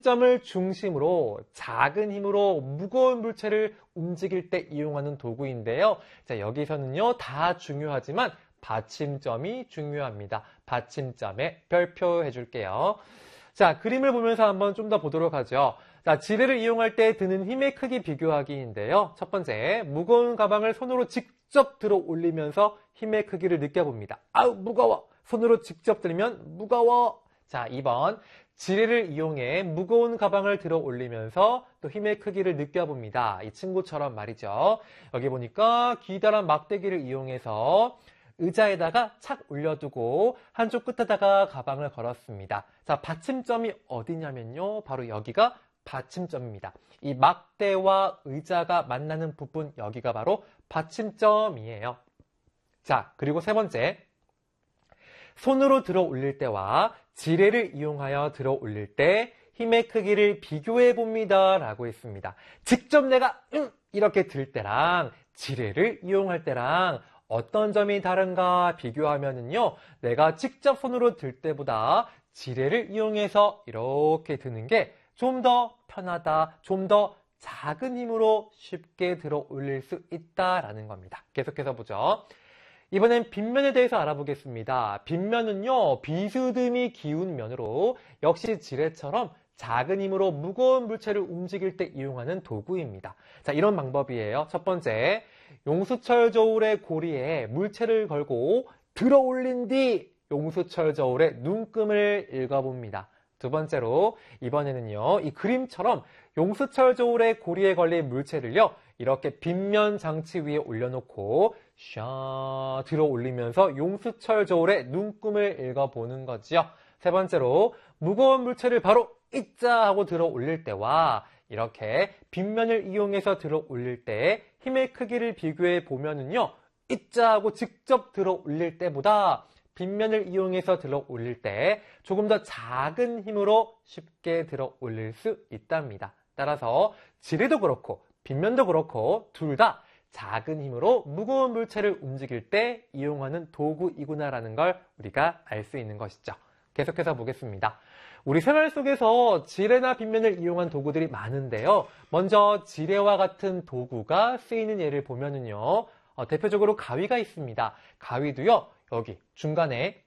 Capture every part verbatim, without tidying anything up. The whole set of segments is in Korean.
점을 중심으로 작은 힘으로 무거운 물체를 움직일 때 이용하는 도구인데요. 자, 여기서는요, 다 중요하지만 받침점이 중요합니다. 받침점에 별표 해줄게요. 자, 그림을 보면서 한번 좀 더 보도록 하죠. 자, 지뢰를 이용할 때 드는 힘의 크기 비교하기인데요. 첫 번째, 무거운 가방을 손으로 직접 들어 올리면서 힘의 크기를 느껴봅니다. 아우, 무거워! 손으로 직접 들면 무거워! 자, 이 번, 지뢰를 이용해 무거운 가방을 들어 올리면서 또 힘의 크기를 느껴봅니다. 이 친구처럼 말이죠. 여기 보니까 기다란 막대기를 이용해서 의자에다가 착 올려두고 한쪽 끝에다가 가방을 걸었습니다. 자, 받침점이 어디냐면요. 바로 여기가 받침점입니다. 이 막대와 의자가 만나는 부분, 여기가 바로 받침점이에요. 자, 그리고 세 번째. 손으로 들어 올릴 때와 지뢰를 이용하여 들어 올릴 때 힘의 크기를 비교해 봅니다 라고 했습니다. 직접 내가 응! 이렇게 들 때랑 지뢰를 이용할 때랑 어떤 점이 다른가 비교하면은요, 내가 직접 손으로 들 때보다 지뢰를 이용해서 이렇게 드는 게 좀 더 편하다, 좀 더 작은 힘으로 쉽게 들어 올릴 수 있다라는 겁니다. 계속해서 보죠. 이번엔 빗면에 대해서 알아보겠습니다. 빗면은요, 비스듬히 기운 면으로 역시 지뢰처럼 작은 힘으로 무거운 물체를 움직일 때 이용하는 도구입니다. 자, 이런 방법이에요. 첫 번째, 용수철 저울의 고리에 물체를 걸고 들어 올린 뒤 용수철 저울의 눈금을 읽어봅니다. 두 번째로, 이번에는요, 이 그림처럼 용수철 저울의 고리에 걸린 물체를요, 이렇게 빗면 장치 위에 올려놓고 샤 들어 올리면서 용수철 저울의 눈금을 읽어보는 거지요. 세 번째로, 무거운 물체를 바로 이자 하고 들어 올릴 때와 이렇게 빗면을 이용해서 들어 올릴 때 힘의 크기를 비교해 보면은요, 이자 하고 직접 들어 올릴 때보다 빗면을 이용해서 들어 올릴 때 조금 더 작은 힘으로 쉽게 들어 올릴 수 있답니다. 따라서 지뢰도 그렇고 빗면도 그렇고 둘 다 작은 힘으로 무거운 물체를 움직일 때 이용하는 도구이구나라는 걸 우리가 알 수 있는 것이죠. 계속해서 보겠습니다. 우리 생활 속에서 지뢰나 빗면을 이용한 도구들이 많은데요. 먼저 지뢰와 같은 도구가 쓰이는 예를 보면은요, 어, 대표적으로 가위가 있습니다. 가위도요, 여기 중간에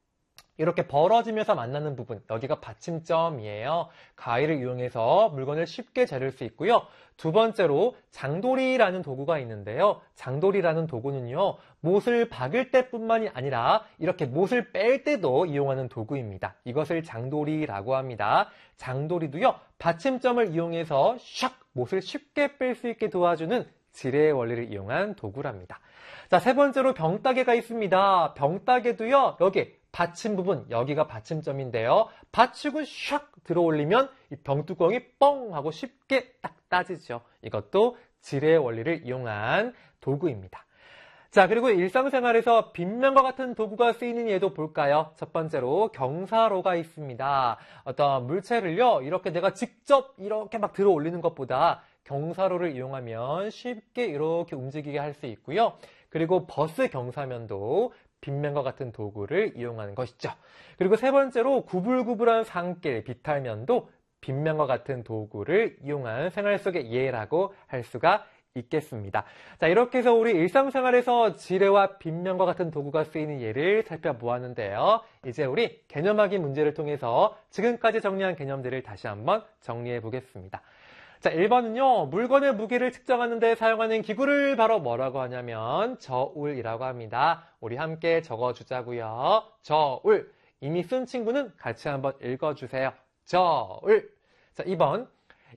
이렇게 벌어지면서 만나는 부분, 여기가 받침점이에요. 가위를 이용해서 물건을 쉽게 자를 수 있고요. 두 번째로 장도리라는 도구가 있는데요. 장도리라는 도구는요, 못을 박을 때뿐만이 아니라 이렇게 못을 뺄 때도 이용하는 도구입니다. 이것을 장도리라고 합니다. 장도리도요, 받침점을 이용해서 샥 못을 쉽게 뺄 수 있게 도와주는 지뢰의 원리를 이용한 도구랍니다. 자, 세 번째로 병따개가 있습니다. 병따개도요, 여기 받침 부분, 여기가 받침점인데요. 받치고 샥 들어 올리면 이 병뚜껑이 뻥 하고 쉽게 딱 따지죠. 이것도 지뢰의 원리를 이용한 도구입니다. 자, 그리고 일상생활에서 빗면과 같은 도구가 쓰이는 예도 볼까요? 첫 번째로 경사로가 있습니다. 어떤 물체를요, 이렇게 내가 직접 이렇게 막 들어 올리는 것보다 경사로를 이용하면 쉽게 이렇게 움직이게 할 수 있고요. 그리고 버스 경사면도 빗면과 같은 도구를 이용하는 것이죠. 그리고 세 번째로 구불구불한 산길 비탈면도 빗면과 같은 도구를 이용한 생활 속의 예라고 할 수가 있겠습니다. 자, 이렇게 해서 우리 일상생활에서 지뢰와 빗면과 같은 도구가 쓰이는 예를 살펴보았는데요. 이제 우리 개념하기 문제를 통해서 지금까지 정리한 개념들을 다시 한번 정리해 보겠습니다. 자, 일 번은요, 물건의 무게를 측정하는 데 사용하는 기구를 바로 뭐라고 하냐면 저울이라고 합니다. 우리 함께 적어주자고요. 저울. 이미 쓴 친구는 같이 한번 읽어주세요. 저울. 자, 이 번.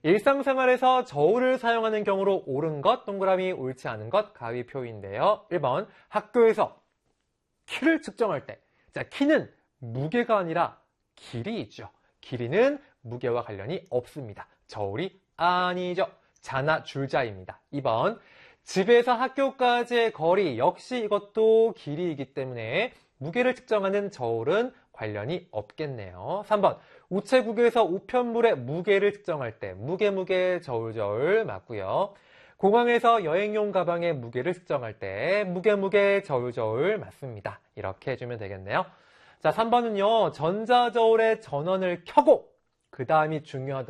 일상생활에서 저울을 사용하는 경우로 옳은 것, 동그라미, 옳지 않은 것, 가위표인데요. 일 번. 학교에서 키를 측정할 때. 자, 키는 무게가 아니라 길이이죠. 길이는 무게와 관련이 없습니다. 저울이 아니죠. 자나 줄자입니다. 이 번. 집에서 학교까지의 거리 역시 이것도 길이이기 때문에 무게를 측정하는 저울은 관련이 없겠네요. 삼 번. 우체국에서 우편물의 무게를 측정할 때 무게 무게 저울 저울 맞고요. 공항에서 여행용 가방의 무게를 측정할 때 무게 무게 저울 저울 맞습니다. 이렇게 해주면 되겠네요. 자, 삼 번은요. 전자저울의 전원을 켜고 그 다음이 중요하다.